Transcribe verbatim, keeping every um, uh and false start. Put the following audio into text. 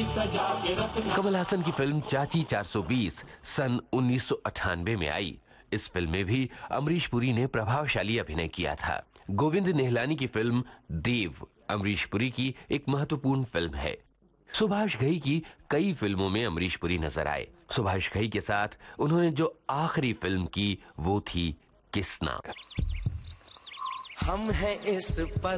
सजा के रखना। कमल हासन की फिल्म चाची चार सौ बीस सन उन्नीस सौ अट्ठानवे में आई। इस फिल्म में भी अमरीश पुरी ने प्रभावशाली अभिनय किया था। गोविंद निहलानी की फिल्म देव अमरीश पुरी की एक महत्वपूर्ण फिल्म है। सुभाष घई की कई फिल्मों में अमरीश पुरी नजर आए। सुभाष घई के साथ उन्होंने जो आखिरी फिल्म की वो थी किसना। हम हैं इस पल